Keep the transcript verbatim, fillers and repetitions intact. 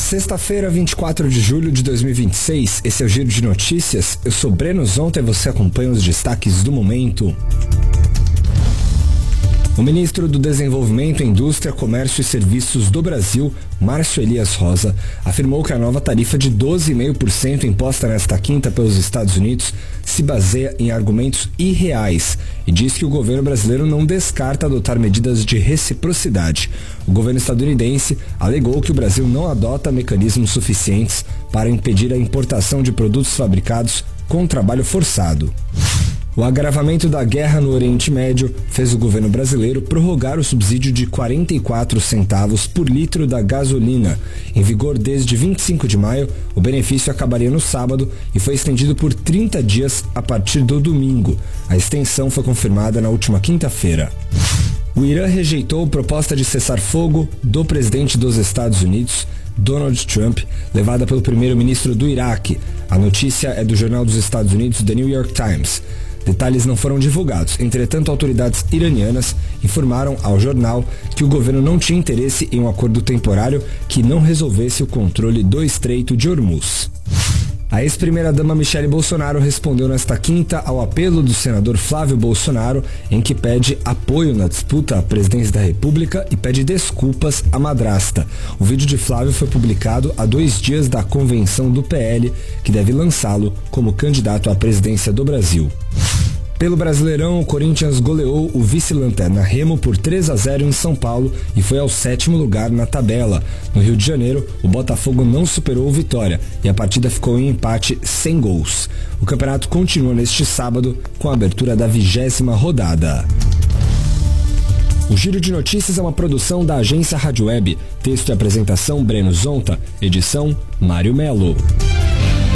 Sexta-feira, vinte e quatro de julho de dois mil e vinte e seis, esse é o Giro de Notícias. Eu sou Breno Zonta e você acompanha os destaques do momento. O ministro do Desenvolvimento, Indústria, Comércio e Serviços do Brasil, Márcio Elias Rosa, afirmou que a nova tarifa de doze vírgula cinco por cento imposta nesta quinta pelos Estados Unidos se baseia em argumentos irreais e diz que o governo brasileiro não descarta adotar medidas de reciprocidade. O governo estadunidense alegou que o Brasil não adota mecanismos suficientes para impedir a importação de produtos fabricados com trabalho forçado. O agravamento da guerra no Oriente Médio fez o governo brasileiro prorrogar o subsídio de quarenta e quatro centavos por litro da gasolina. Em vigor desde vinte e cinco de maio, o benefício acabaria no sábado e foi estendido por trinta dias a partir do domingo. A extensão foi confirmada na última quinta-feira. O Irã rejeitou proposta de cessar-fogo do presidente dos Estados Unidos, Donald Trump, levada pelo primeiro-ministro do Iraque. A notícia é do jornal dos Estados Unidos, The New York Times. Detalhes não foram divulgados. Entretanto, autoridades iranianas informaram ao jornal que o governo não tinha interesse em um acordo temporário que não resolvesse o controle do Estreito de Hormuz. A ex-primeira-dama Michele Bolsonaro respondeu nesta quinta ao apelo do senador Flávio Bolsonaro, em que pede apoio na disputa à presidência da República e pede desculpas à madrasta. O vídeo de Flávio foi publicado há dois dias da convenção do P L, que deve lançá-lo como candidato à presidência do Brasil. Pelo Brasileirão, o Corinthians goleou o vice-lanterna Remo por três a zero em São Paulo e foi ao sétimo lugar na tabela. No Rio de Janeiro, o Botafogo não superou o Vitória e a partida ficou em empate sem gols. O campeonato continua neste sábado com a abertura da vigésima rodada. O Giro de Notícias é uma produção da agência Rádio Web. Texto e apresentação Breno Zonta. Edição Mário Melo.